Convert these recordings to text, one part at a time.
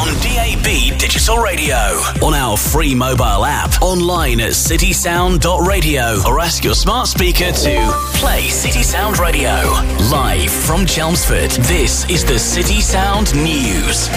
on DAB Digital Radio, on our free mobile app, online at citysound.radio, or ask your smart speaker to play City Sound Radio. Live from Chelmsford, this is the City Sound News.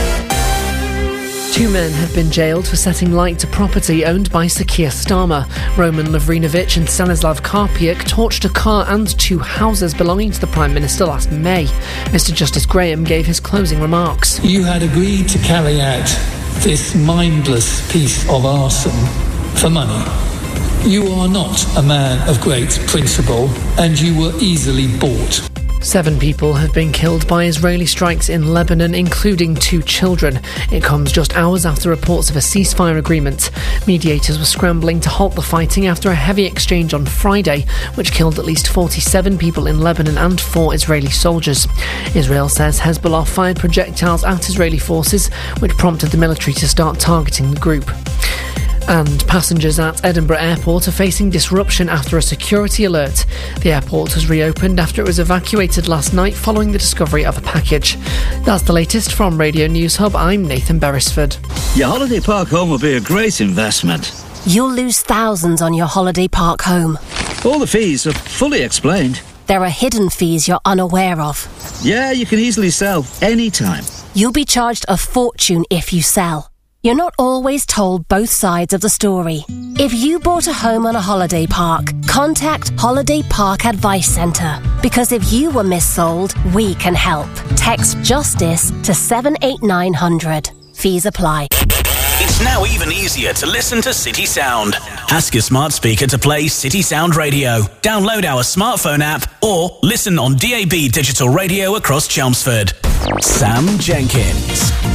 2 men have been jailed for setting light to property owned by Sir Keir Starmer. Roman Lovrinovich and Stanislav Karpiuk torched a car and 2 houses belonging to the Prime Minister last May. Mr Justice Graham gave his closing remarks. You had agreed to carry out this mindless piece of arson for money. You are not a man of great principle, and you were easily bought. 7 people have been killed by Israeli strikes in Lebanon, including 2 children. It comes just hours after reports of a ceasefire agreement. Mediators were scrambling to halt the fighting after a heavy exchange on Friday, which killed at least 47 people in Lebanon and 4 Israeli soldiers. Israel says Hezbollah fired projectiles at Israeli forces, which prompted the military to start targeting the group. And passengers at Edinburgh Airport are facing disruption after a security alert. The airport was reopened after it was evacuated last night following the discovery of a package. That's the latest from Radio News Hub. I'm Nathan Beresford. Your holiday park home will be a great investment. You'll lose thousands on your holiday park home. All the fees are fully explained. There are hidden fees you're unaware of. Yeah, you can easily sell anytime. You'll be charged a fortune if you sell. You're not always told both sides of the story. If you bought a home on a holiday park, contact Holiday Park Advice Centre. Because if you were missold, we can help. Text JUSTICE to 78900. Fees apply. It's now even easier to listen to City Sound. Ask your smart speaker to play City Sound Radio. Download our smartphone app or listen on DAB Digital Radio across Chelmsford. Sam Jenkins.